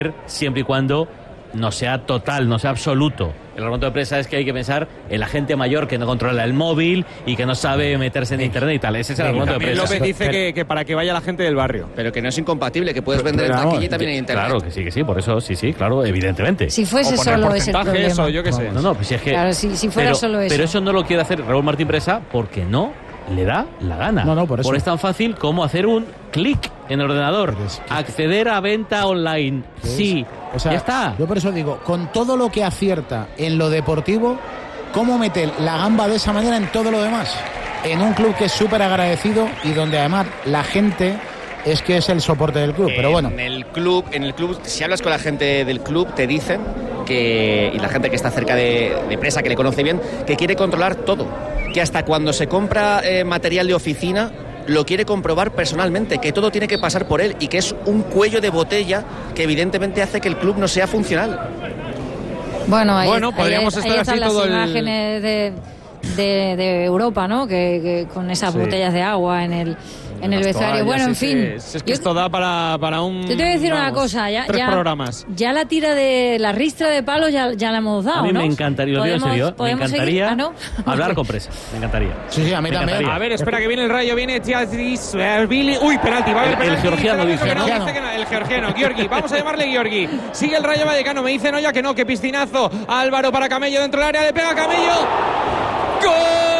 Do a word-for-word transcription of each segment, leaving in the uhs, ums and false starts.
siempre y cuando no sea total, no sea absoluto. El argumento de presa es que hay que pensar en la gente mayor que no controla el móvil y que no sabe meterse en internet y tal. Ese es el argumento de presa. López dice que, que para que vaya la gente del barrio. Pero que no es incompatible, que puedes vender en taquilla y también en internet. Claro que sí, que sí, por eso sí, sí, claro, evidentemente. Si fuese solo ese el problema. Eso, yo qué sé. No, no, pues si es que... Claro, si, si fuera pero, solo eso. Pero eso no lo quiere hacer Raúl Martín Presa porque no le da la gana. No, no, por eso. Por es tan fácil como hacer un clic en el ordenador, es que... acceder a venta online. Sí, o sea, ya está. Yo por eso digo, con todo lo que acierta en lo deportivo, ¿cómo mete la gamba de esa manera en todo lo demás? En un club que es súper agradecido y donde además la gente es que es el soporte del club, pero bueno. En el club, en el club, si hablas con la gente del club, te dicen que, y la gente que está cerca de, de Presa, que le conoce bien, que quiere controlar todo. Que hasta cuando se compra eh, material de oficina, lo quiere comprobar personalmente, que todo tiene que pasar por él y que es un cuello de botella que evidentemente hace que el club no sea funcional. Bueno, ahí, bueno, podríamos ahí, estar ahí así están todo las imágenes el... de, de, de Europa, ¿no? Que, que con esas sí. botellas de agua en el en el vestuario. Bueno, en fin. Es, es que yo, esto da para, para un... Yo te voy a decir vamos, una cosa. Ya, tres ya, programas. Ya la tira de la ristra de palos ya, ya la hemos dado, A mí ¿no? me encantaría, lo digo en serio, me encantaría ah, ¿no? hablar con Presa. Me encantaría. Sí, sí, a mí me también. A ver, espera que viene el Rayo, viene Billy. Uy, penalti, va a haber penalti. El georgiano dice, que ¿no? no, dice que no. El georgiano, Giorgi. Vamos a llamarle Giorgi. Sigue el Rayo Vallecano, me dice Noya que no, que piscinazo. Álvaro para Camello dentro del área, le pega a Camello. ¡Gol!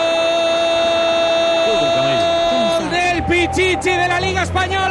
Del Pichichi de la Liga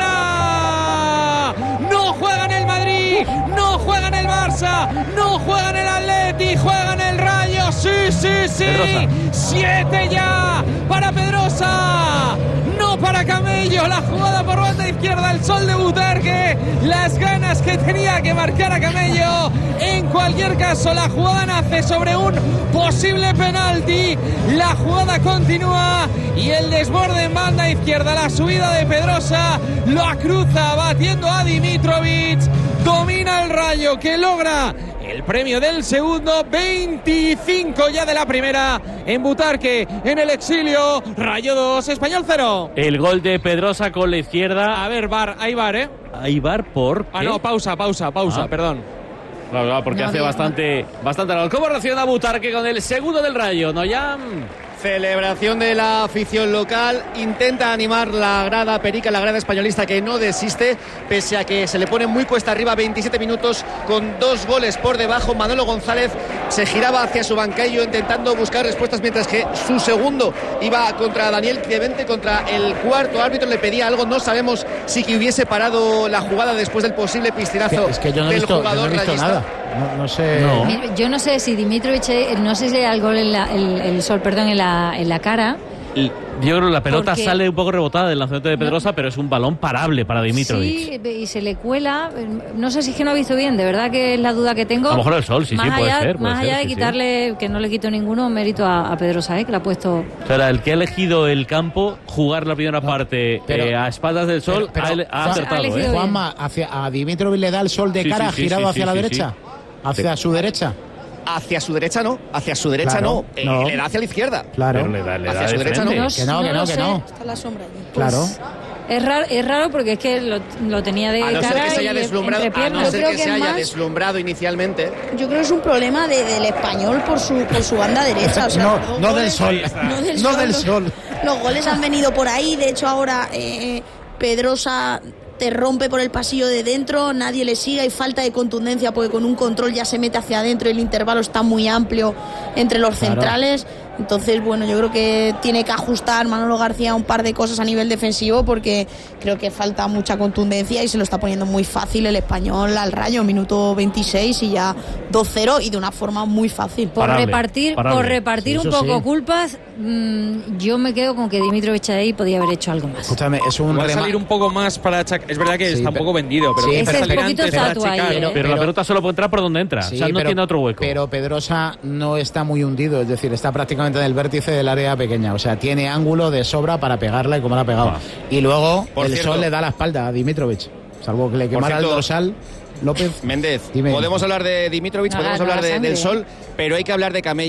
Española. No juega en el Madrid, no juega en el Barça, no juega en el Atleti, juega en el Rayo. Sí, sí, sí. Pedrosa. Siete ya para Pedrosa. No para Camello, la jugada por banda izquierda, el Sol de Butarque, las ganas que tenía que marcar a Camello. En cualquier caso, la jugada nace sobre un posible penalti, la jugada continúa y el desborde en banda izquierda, la subida de Pedrosa, lo cruza batiendo a Dimitrovic, domina el Rayo que logra el premio del segundo, veinticinco ya de la primera en Butarque, en el exilio. Rayo dos, Español cero. El gol de Pedrosa con la izquierda. A ver, VAR, hay VAR, ¿eh? Hay VAR por... Ah, no, pausa, pausa, pausa, ah. perdón. Claro, claro, porque no, hace no, bastante, no. bastante gol. ¿Cómo reacciona Butarque con el segundo del Rayo, Noyam? Celebración de la afición local, intenta animar la grada perica, la grada españolista que no desiste, pese a que se le pone muy cuesta arriba, veintisiete minutos con dos goles por debajo. Manolo González se giraba hacia su banquillo intentando buscar respuestas, mientras que su segundo iba contra Daniel Clemente, contra el cuarto árbitro, le pedía algo, no sabemos si que hubiese parado la jugada después del posible piscinazo es que yo no he del visto, jugador yo no he visto rayista. Nada. No, no sé. No. Yo no sé si Dimitrovic, no sé si le da el gol en la, el, el sol, perdón, en la, en la cara. Y yo creo que la pelota porque... sale un poco rebotada del lanzamiento de Pedrosa, no. pero es un balón parable para Dimitrovic. Sí, y se le cuela. No sé si es que no ha visto bien, de verdad que es la duda que tengo. A lo mejor el sol, sí, más sí, puede allá, ser. Puede más ser, allá de sí, quitarle, sí. que no le quito ninguno mérito a, a Pedrosa, ¿eh? Que le ha puesto. O sea, el que ha elegido el campo, jugar la primera no, parte pero, eh, a espaldas del sol, pero, pero, ha, ha acertado. Ha ¿eh? Juanma, hacia, a Dimitrovic le da el sol de sí, cara, sí, sí, girado sí, hacia sí, la sí, derecha. Sí. Hacia sí. su derecha. Hacia su derecha no, hacia su derecha claro, no, eh, no, le da hacia la izquierda. Claro, pero le da, le hacia da su derecha no. Que no, que no, que no. Está la sombra allí. Claro. Pues, es raro, es raro porque es que lo, lo tenía de a no cara ser que se haya y deslumbrado, entre a no ser que, que se haya más... deslumbrado inicialmente. Yo creo que es un problema de, del español por su por su banda derecha. O sea, no, no, goles, del sol, no del no sol. Del Los, sol. los goles han venido por ahí. De hecho, ahora eh, Pedrosa te rompe por el pasillo de dentro, nadie le sigue, hay falta de contundencia porque con un control ya se mete hacia adentro y el intervalo está muy amplio entre los claro. centrales. Entonces, bueno, yo creo que tiene que ajustar Manolo García un par de cosas a nivel defensivo porque creo que falta mucha contundencia y se lo está poniendo muy fácil el español al Rayo, minuto veintiséis y ya dos cero y de una forma muy fácil. Por parable, repartir, parable. Por repartir sí, un poco sí. culpas, mmm, yo me quedo con que Dimitrovic ahí podía haber hecho algo más. Escúchame, es un Va a rema... salir un poco más para achacar. Es verdad que sí, está un poco vendido, pero sí, es pero un poquito estatua ahí, ¿eh? Pero, pero la pelota solo puede entrar por donde entra, sí, o sea, no pero, tiene otro hueco. Pero Pedrosa no está muy hundido, es decir, está prácticamente en el vértice del área pequeña, o sea, tiene ángulo de sobra para pegarla y como la ha pegado. Ah. Y luego por el cierto, sol le da la espalda a Dimitrovic, salvo que le quemara cierto, el dorsal. López Méndez, dime. Podemos hablar de Dimitrovic, no, podemos no, hablar de, sangre, del ¿eh? sol, pero hay que hablar de Camello,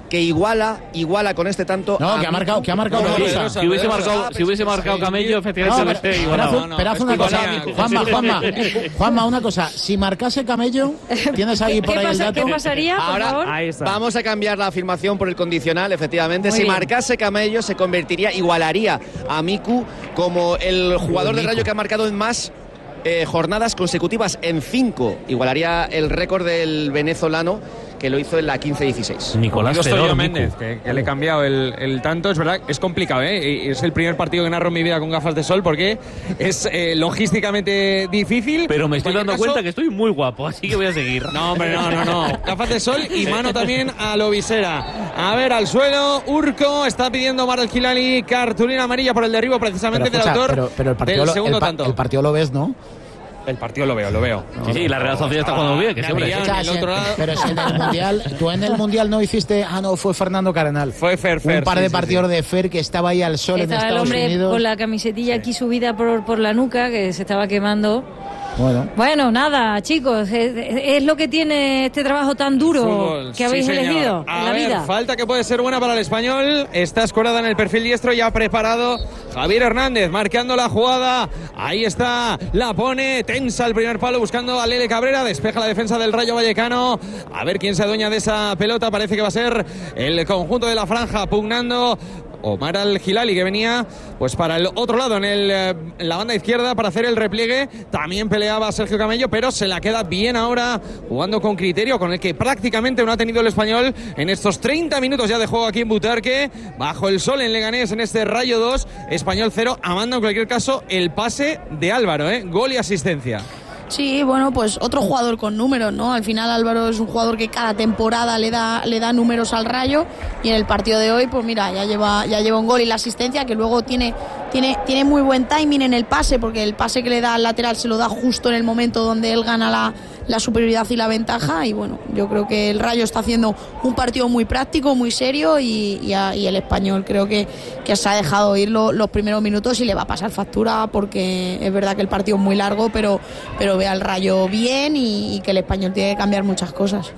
que iguala, iguala con este tanto. No, que ha marcado, que ha marcado no, Pedrosa. no, si hubiese marcado, si hubiese marcado Camello, efectivamente, no, igualado. pero, pero haz una cosa, Juanma, Juanma, Juanma, una cosa. Si marcase Camello, tienes ahí por ¿Qué, ahí pasa, el dato. ¿Qué pasaría, por Ahora favor? vamos a cambiar la afirmación por el condicional, efectivamente. Muy si bien. marcase Camello, se convertiría, igualaría a Miku como el jugador del Rayo que ha marcado en más eh, jornadas consecutivas, en cinco. Igualaría el récord del venezolano, que lo hizo en la quince dieciséis. Nicolás Yo Fedor, Toyo Miku. Méndez, que, que le he cambiado el, el tanto. Es verdad, es complicado, ¿eh? Y es el primer partido que narro en mi vida con gafas de sol porque es eh, logísticamente difícil. Pero me En estoy cualquier dando caso, cuenta que estoy muy guapo, así que voy a seguir. No, hombre, no, no, no. Gafas de sol y mano también a lo visera. A ver, al suelo, Urco está pidiendo Omar el Hilali cartulina amarilla por el derribo precisamente Pero, escucha, del autor pero, pero el partido, del lo, segundo el, pa- tanto. el partido lo ves, ¿no? El partido lo veo, lo veo. Sí, sí, la Real Sociedad está jugando bien, que siempre. Gabriel, O sea, el si- otro lado. pero si en el mundial, tú en el mundial no hiciste, ah no, fue Fernando Cardenal. Fue Fer, Fer. Un par sí, de sí, partidos sí. de Fer que estaba ahí al sol en Estaba el Estados hombre Unidos. con la camisetilla aquí subida por, por la nuca, que se estaba quemando. Bueno, Bueno, nada, chicos, es, es lo que tiene este trabajo tan duro Fútbol, que habéis sí, señor. elegido A en la ver, vida. falta que puede ser buena para el Español. Está escorada en el perfil diestro, ya preparado Javier Hernández, marcando la jugada. Ahí está, la pone, tensa el primer palo buscando a Lele Cabrera, despeja la defensa del Rayo Vallecano. A ver quién se adueña de esa pelota, parece que va a ser el conjunto de la franja pugnando Omar al Hilali, que venía pues para el otro lado en, el, eh, en la banda izquierda para hacer el repliegue. También peleaba Sergio Camello, pero se la queda bien ahora, jugando con criterio, con el que prácticamente no ha tenido el Español en estos treinta minutos ya de juego aquí en Butarque. Bajo el sol en Leganés, en este Rayo dos, Español cero. Amanda, en cualquier caso, el pase de Álvaro, ¿eh? Gol y asistencia. Sí, bueno, pues otro jugador con números, ¿no? Al final Álvaro es un jugador que cada temporada le da le da números al Rayo, y en el partido de hoy, pues mira, ya lleva ya lleva un gol y la asistencia, que luego tiene tiene tiene muy buen timing en el pase, porque el pase que le da al lateral se lo da justo en el momento donde él gana la, la superioridad y la ventaja. Y bueno, yo creo que el Rayo está haciendo un partido muy práctico, muy serio, y, y, a, y el Español creo que, que se ha dejado ir lo, los primeros minutos y le va a pasar factura, porque es verdad que el partido es muy largo, pero pero ve al Rayo bien, y, y que el Español tiene que cambiar muchas cosas.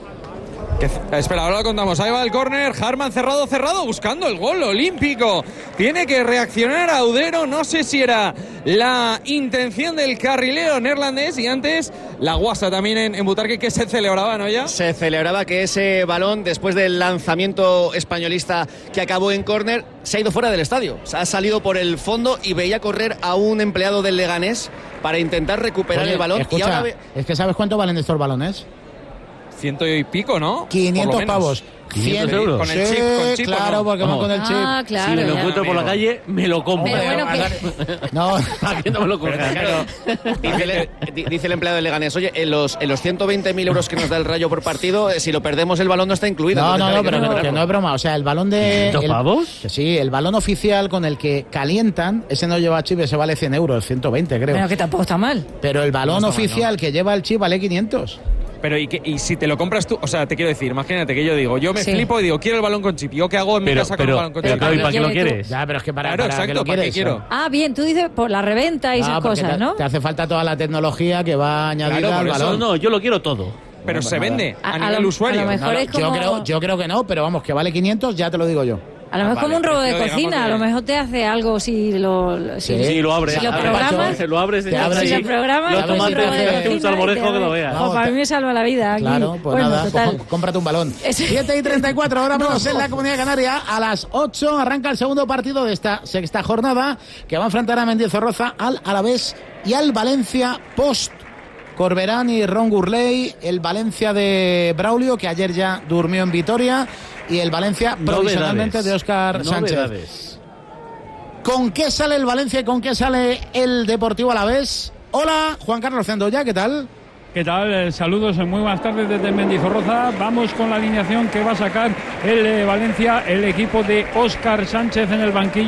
Que, espera, ahora lo contamos. Ahí va el córner. Harman cerrado, cerrado, buscando el gol olímpico. Tiene que reaccionar Audero. No sé si era la intención del carrilero neerlandés. Y antes, la guasa también en, en Butarque, que se celebraba, ¿no? Ya Se celebraba que ese balón, después del lanzamiento españolista que acabó en córner, se ha ido fuera del estadio. Se ha salido por el fondo y veía correr a un empleado del Leganés para intentar recuperar oye, el balón. escucha, y ahora ve... es que ¿sabes cuánto valen estos balones? ciento y pico, ¿no? quinientos pavos. quinientos cien euros. Con el chip, con chip, ¿o claro, no? porque van Vamos. con el chip. Ah, claro. Si me lo ya. encuentro por la calle, me lo compro. Pero bueno, No, ¿Para qué no me lo cojan? Dice el, di- dice el empleado del Leganés, oye, en los, en los ciento veinte mil euros que nos da el Rayo por partido, eh, si lo perdemos el balón no está incluido. no, Entonces, no, no, hay que pero no, recuperarlo. que no es broma. O sea, el balón de. ¿quinientos el- pavos? que sí, el balón oficial con el que calientan, ese no lleva chip, ese vale cien euros, ciento veinte creo. Bueno, que tampoco está mal. Pero el balón No está mal, oficial que lleva el chip vale quinientos. Pero y, que, y si te lo compras tú, o sea, te quiero decir, imagínate que yo digo, yo me Sí. flipo y digo, quiero el balón con chip. ¿Yo qué hago en mi Pero, casa con pero, el balón con pero chip? claro, ¿y para qué lo ¿Quieres tú? quieres? Ya, pero es que para, Claro, para exacto, que lo ¿para qué quieres. quiero? Ah, bien, tú dices por la reventa y Ah, esas porque cosas, te, ¿no? te hace falta toda la tecnología que va añadida Claro, al por eso balón. No, no, yo lo quiero todo. Pero Bueno, se pues vende A- a, a nivel lo- usuario. a lo No, mejor no, es yo, como- creo, yo creo que no, pero vamos, que vale quinientos, ya te lo digo yo. A lo mejor vale, como un robo de prefiero, digamos, cocina, a lo de- mbre te hace algo si lo, si, Sí, Sí, lo abres. si lo Abres, programas. Se lo abres. Te abres si y- lo programas, Los como un tomates robo de de- cocina un y salmorejo te que lo abre. veas. Jo, para mí me salva la vida aquí. Claro, pues Bueno, nada, pues total. com- cómprate un balón. Ese- siete y treinta y cuatro, ahora menos en la Comunidad Canaria. A las ocho arranca el segundo partido de esta sexta jornada, que va a enfrentar a Mendizorroza, al Alavés y al Valencia post Corberán y Ron Gurley. El Valencia de Braulio, que ayer ya durmió en Vitoria, y el Valencia provisionalmente Novedades. de Óscar Sánchez. Novedades. ¿Con qué sale el Valencia y con qué sale el Deportivo Alavés? Hola, Juan Carlos Cendoya, ¿qué tal? ¿Qué tal? Eh, Saludos, eh, muy buenas tardes desde Mendizorroza. Vamos con la alineación que va a sacar el eh, Valencia, el equipo de Óscar Sánchez en el banquillo.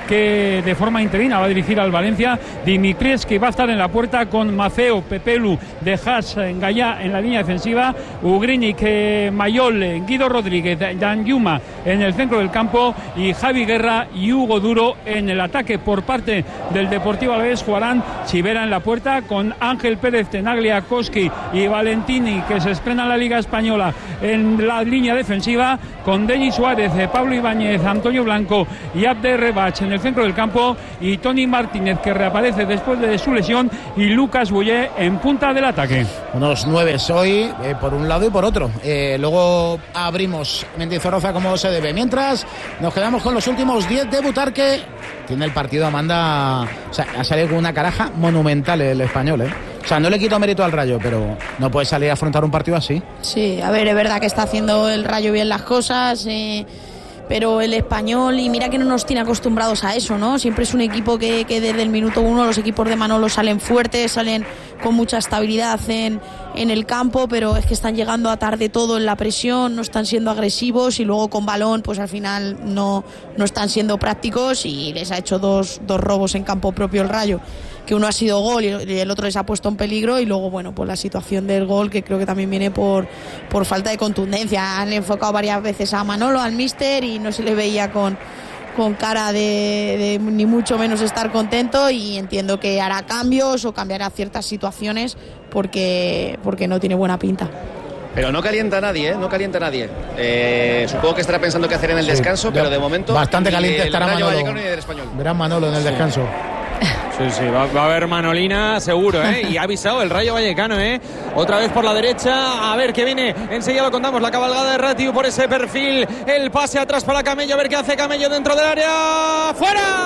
que de forma interina va a dirigir al Valencia. Dimitries, que va a estar en la puerta con Maceo, Pepelu, De Haas, Gallá en la línea defensiva, Ugrinic, eh, Mayol, Guido Rodríguez, Dan Yuma en el centro del campo y Javi Guerra y Hugo Duro en el ataque. Por parte del Deportivo Alavés jugarán Chivera en la puerta con Ángel Pérez, Tenaglia, Koski y Valentini, que se estrena en la Liga Española en la línea defensiva, con Denis Suárez, Pablo Ibáñez, Antonio Blanco y Abder Rebach en el centro del campo, y Tony Martínez, que reaparece después de su lesión, y Lucas Boyé en punta del ataque. Unos nueve hoy, eh, por un lado y por otro. Eh, luego abrimos Mendizorroza como se debe. Mientras nos quedamos con los últimos diez de Butarque. Tiene el partido, Amanda. O sea, ha salido con una caraja monumental el Español, ¿eh? O sea, no le quito mérito al Rayo, pero no puede salir a afrontar un partido así. Sí, a ver, es verdad que está haciendo el Rayo bien las cosas, eh, pero el Español, y mira que no nos tiene acostumbrados a eso, ¿no? Siempre es un equipo que, que desde el minuto uno los equipos de Manolo salen fuertes, salen con mucha estabilidad en, en el campo, pero es que están llegando a tarde todo en la presión, no están siendo agresivos, y luego con balón pues al final no, no están siendo prácticos, y les ha hecho dos, dos robos en campo propio el Rayo, que uno ha sido gol y el otro les ha puesto en peligro, y luego bueno, pues la situación del gol, que creo que también viene por, por falta de contundencia. Han enfocado varias veces a Manolo, al míster, y no se le veía con, con cara de, de ni mucho menos estar contento, y entiendo que hará cambios o cambiará ciertas situaciones porque, porque no tiene buena pinta. Pero no calienta a nadie, ¿eh? No calienta a nadie. Eh, supongo que estará pensando qué hacer en el sí, descanso, pero de momento bastante caliente estará Manolo. Español. Verán Manolo en el sí. descanso. Sí, sí, va, va a haber Manolina seguro, ¿eh? Y ha avisado el Rayo Vallecano, ¿eh? Otra vez por la derecha, a ver qué viene. Enseguida lo contamos, la cabalgada de Ratiu por ese perfil. El pase atrás para Camello, a ver qué hace Camello dentro del área.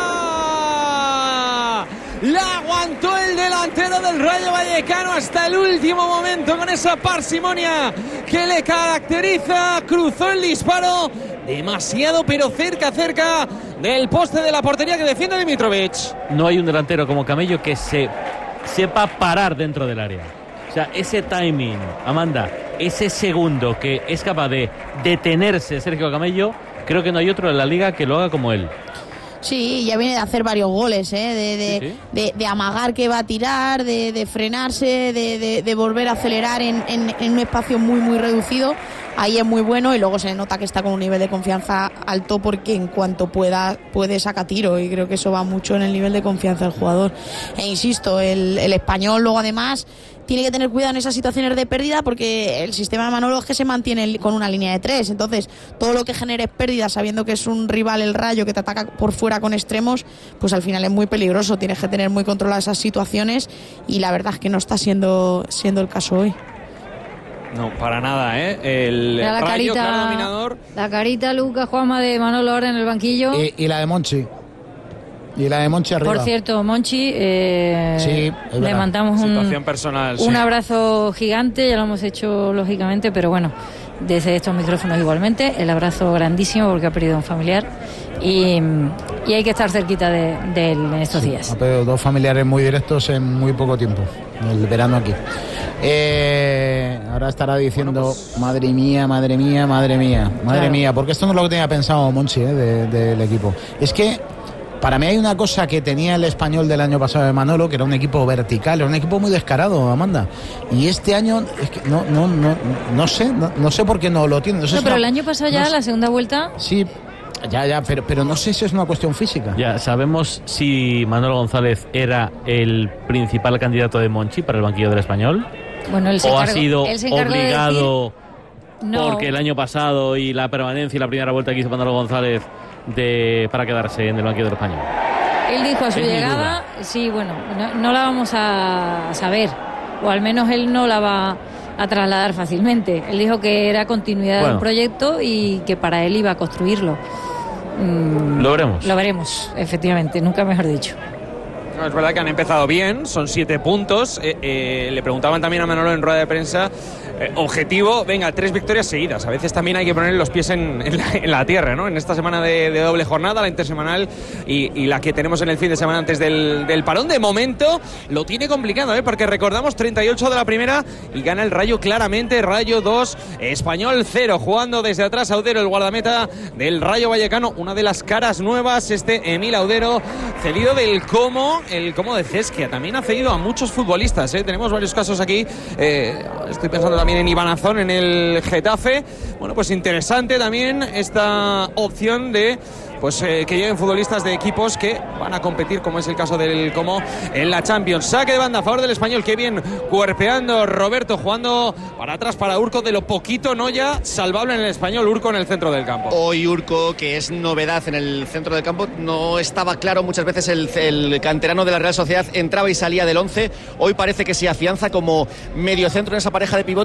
¡Fuera! La aguantó el delantero del Rayo Vallecano hasta el último momento con esa parsimonia que le caracteriza. Cruzó el disparo demasiado, pero cerca, cerca del poste de la portería que defiende Dimitrovic. No hay un delantero como Camello que se sepa parar dentro del área. O sea, ese timing, Amanda, ese segundo que es capaz de detenerse Sergio Camello, creo que no hay otro en la liga que lo haga como él. Sí, ya viene de hacer varios goles, ¿eh? de, de, sí, sí. De, de amagar que va a tirar, de, de frenarse, de, de, de volver a acelerar en, en, en un espacio muy, muy reducido. Ahí es muy bueno, y luego se nota que está con un nivel de confianza alto, porque en cuanto pueda, puede sacar tiro, y creo que eso va mucho en el nivel de confianza del jugador. E insisto, el, el Español luego además tiene que tener cuidado en esas situaciones de pérdida, porque el sistema de Manolo es que se mantiene con una línea de tres, entonces todo lo que genere pérdidas, sabiendo que es un rival el Rayo que te ataca por fuera con extremos, pues al final es muy peligroso. Tienes que tener muy controladas esas situaciones, y la verdad es que no está siendo, siendo el caso hoy. No, para nada, ¿eh? El la Rayo, carita, claro dominador. La carita, Lucas, Juanma, de Manolo ahora en el banquillo. Y, y la de Monchi. Y la de Monchi arriba. Por cierto, Monchi, eh, sí, le mandamos un, situación personal, un sí. abrazo gigante, ya lo hemos hecho lógicamente, pero bueno, desde estos micrófonos igualmente, el abrazo grandísimo, porque ha perdido un familiar, y, y hay que estar cerquita de, de él en estos sí, días. Ha perdido dos familiares muy directos en muy poco tiempo, el verano aquí. Eh, ahora estará diciendo, bueno, pues, madre mía, madre mía, madre mía, madre claro. mía, porque esto no es lo que tenía pensado Monchi, eh, de, del equipo. Es que para mí hay una cosa que tenía el Español del año pasado de Manolo, que era un equipo vertical, era un equipo muy descarado, Amanda. Y este año es que no, no, no, no sé, no, no sé por qué no lo tiene. No, sé no, pero no, el año pasado ya, no, la segunda vuelta. Sí, ya, ya, pero, pero no sé si es una cuestión física. Ya sabemos si Manolo González era el principal candidato de Monchi para el banquillo del Español. Bueno, él se o encargó, ha sido él se encargó obligado de decir, no, porque el año pasado y la permanencia y la primera vuelta que hizo Manolo González de para quedarse en el banquillo del Español. Él dijo a su es llegada, sí, bueno, no, no la vamos a saber, o al menos él no la va a trasladar fácilmente. Él dijo que era continuidad bueno. de un proyecto y que para él iba a construirlo. Mm, lo veremos. Lo veremos, efectivamente, nunca mejor dicho. No, es verdad que han empezado bien, son siete puntos. Eh, eh, le preguntaban también a Manolo en rueda de prensa, eh, objetivo, venga, tres victorias seguidas. A veces también hay que poner los pies en, en, la, en la tierra, ¿no? En esta semana de, de doble jornada, la intersemanal y, y la que tenemos en el fin de semana antes del, del parón. De momento lo tiene complicado, ¿eh? Porque recordamos treinta y ocho de la primera y gana el Rayo claramente. Rayo dos, Español cero, jugando desde atrás Audero, el guardameta del Rayo Vallecano. Una de las caras nuevas, este Emil Audero, cedido del Como. El Como de Cesquia también ha cedido a muchos futbolistas, ¿eh? Tenemos varios casos aquí. Eh, estoy pensando también en Iván Azón en el Getafe. Bueno, pues interesante también esta opción de pues eh, que lleguen futbolistas de equipos que van a competir, como es el caso del Como en la Champions. Saque de banda a favor del Español, qué bien cuerpeando Roberto, jugando para atrás para Urco, de lo poquito no ya salvable en el Español. Urco en el centro del campo. Hoy Urco, que es novedad en el centro del campo, no estaba claro muchas veces el, el canterano de la Real Sociedad, entraba y salía del once. Hoy parece que se afianza como medio centro en esa pareja de pivotes.